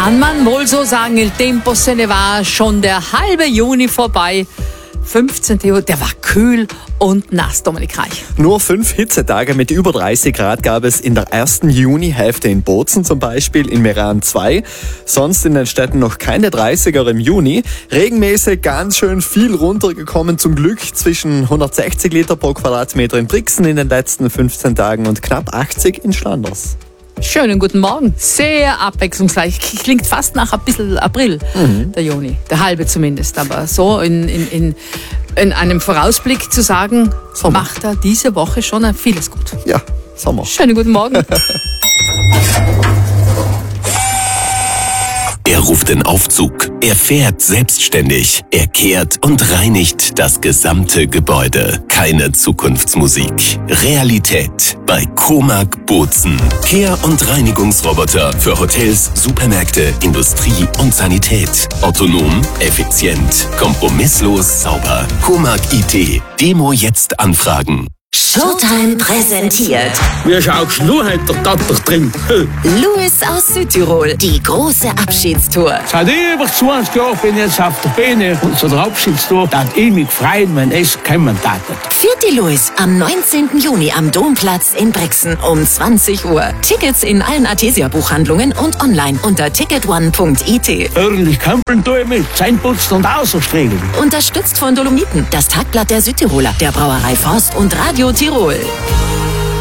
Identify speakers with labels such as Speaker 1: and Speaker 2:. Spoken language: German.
Speaker 1: Kann man wohl so sagen, El Tempo se ne va, schon der halbe Juni vorbei. 15. Juni, der war kühl und nass, Dominik Reich.
Speaker 2: Nur 5 Hitzetage mit über 30 Grad gab es in der ersten Junihälfte in Bozen zum Beispiel, in Meran 2. Sonst in den Städten noch keine 30er im Juni. Regenmäßig ganz schön viel runtergekommen, zum Glück zwischen 160 Liter pro Quadratmeter in Brixen in den letzten 15 Tagen und knapp 80 in Schlanders.
Speaker 1: Schönen guten Morgen. Sehr abwechslungsreich. Klingt fast nach ein bisschen April, der Juni. Der halbe zumindest. Aber so in einem Vorausblick zu sagen,
Speaker 2: Sommer.
Speaker 1: macht er diese Woche schon vieles gut.
Speaker 2: Ja, Sommer.
Speaker 1: Schönen guten Morgen.
Speaker 3: Er ruft den Aufzug, er fährt selbstständig, er kehrt und reinigt das gesamte Gebäude. Keine Zukunftsmusik. Realität bei Comag Bozen. Kehr- und Reinigungsroboter für Hotels, Supermärkte, Industrie und Sanität. Autonom, effizient, kompromisslos, sauber. Comag IT. Demo jetzt anfragen.
Speaker 4: Showtime präsentiert
Speaker 5: Wie schaust du heute der Tatter drin?
Speaker 4: Louis aus Südtirol, die große Abschiedstour.
Speaker 5: Seit über 20 Jahren bin ich jetzt auf der Bühne und so der Abschiedstour, dass ich mich freuen, wenn es kommen darf.
Speaker 4: Vierte Louis am 19. Juni am Domplatz in Brixen um 20 Uhr. Tickets in allen Artesia-Buchhandlungen und online unter ticketone.it.
Speaker 5: Ordentlich kämpfen tue ich mit, Zähneputzen und Außerstriegeln.
Speaker 4: Unterstützt von Dolomiten, das Tagblatt der Südtiroler, der Brauerei Forst und Radio Tirol.